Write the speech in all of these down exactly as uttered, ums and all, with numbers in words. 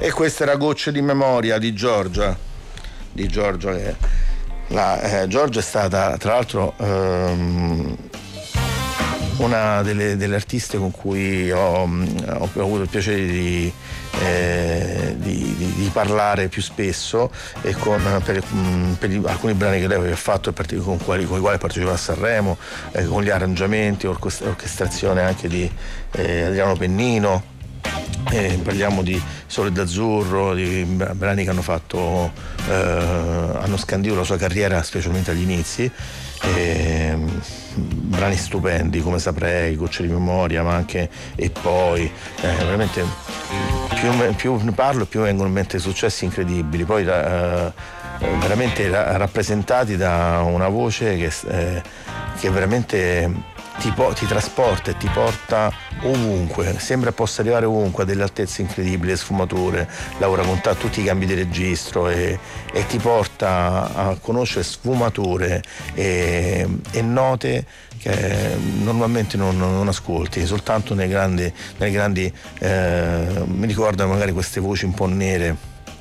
E questa era Gocce di memoria di Giorgia, di Giorgia che la, eh, Giorgia è stata tra l'altro ehm, una delle, delle artiste con cui ho, ho avuto il piacere di, eh, di, di, di parlare più spesso, e con, per, per gli, alcuni brani che lei aveva fatto e con, quali, con i quali partecipava a Sanremo, eh, con gli arrangiamenti, orchestrazione anche di eh, Adriano Pennino. Eh, parliamo di Sole d'Azzurro, di brani che hanno fatto eh, hanno scandito la sua carriera, specialmente agli inizi, eh, brani stupendi come Saprei, Gocce di memoria, ma anche E poi eh, veramente più, più ne parlo più vengono in mente successi incredibili, poi eh, veramente ra- rappresentati da una voce che, eh, che veramente Ti, po- ti trasporta e ti porta ovunque, sembra possa arrivare ovunque, a delle altezze incredibili, le sfumature, lavora con t- tutti i cambi di registro e, e ti porta a conoscere sfumature e, e note che normalmente non, non ascolti, soltanto nei grandi, nei grandi eh, mi ricordano magari queste voci un po' nere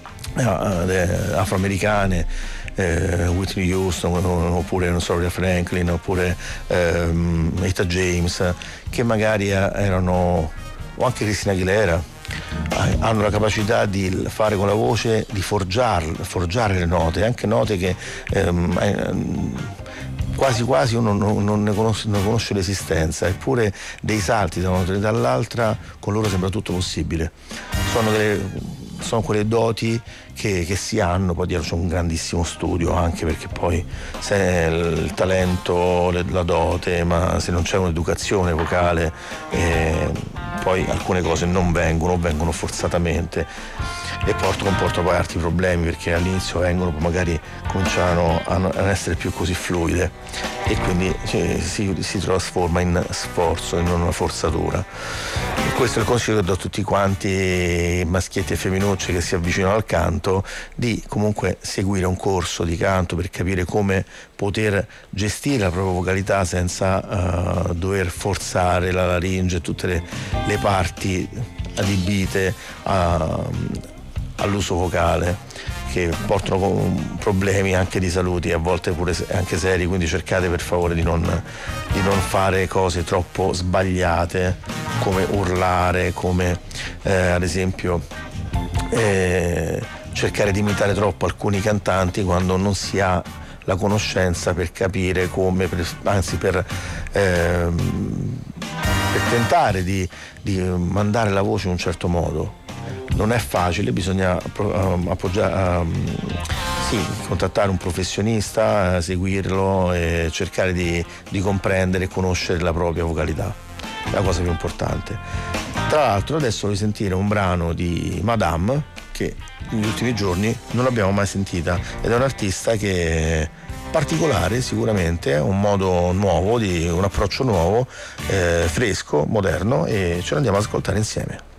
eh, afroamericane, Eh, Whitney Houston oppure non so, Franklin oppure ehm, Etta James, che magari erano, o anche Christina Aguilera, hanno la capacità di fare con la voce, di forgiare, forgiare le note, anche note che ehm, quasi quasi uno non, non ne conosce, non conosce l'esistenza, eppure dei salti da una tonalità all'altra con loro sembra tutto possibile. Sono delle sono quelle doti che, che si hanno, poi dietro c'è un grandissimo studio, anche perché poi se il talento, la dote, ma se non c'è un'educazione vocale eh, poi alcune cose non vengono, vengono forzatamente e porto, comporta poi altri problemi, perché all'inizio vengono, poi magari cominciano a non essere più così fluide e quindi cioè, si, si trasforma in sforzo, in una forzatura. E questo è il consiglio che do a tutti quanti maschietti e femminucce che si avvicinano al canto, di comunque seguire un corso di canto per capire come poter gestire la propria vocalità senza uh, dover forzare la laringe e tutte le, le parti adibite a, all'uso vocale, che portano problemi anche di salute, a volte pure anche seri, quindi cercate per favore di non, di non fare cose troppo sbagliate, come urlare, come eh, ad esempio eh, cercare di imitare troppo alcuni cantanti quando non si ha la conoscenza per capire come, per, anzi per, eh, per tentare di, di mandare la voce in un certo modo. Non è facile, bisogna uh, appoggiare, uh, sì, contattare un professionista, uh, seguirlo e cercare di, di comprendere e conoscere la propria vocalità, la cosa più importante. Tra l'altro adesso voglio sentire un brano di Madame che negli ultimi giorni non l'abbiamo mai sentita, ed è un artista che è particolare, sicuramente, un modo nuovo, di un approccio nuovo, eh, fresco, moderno, e ce lo andiamo ad ascoltare insieme.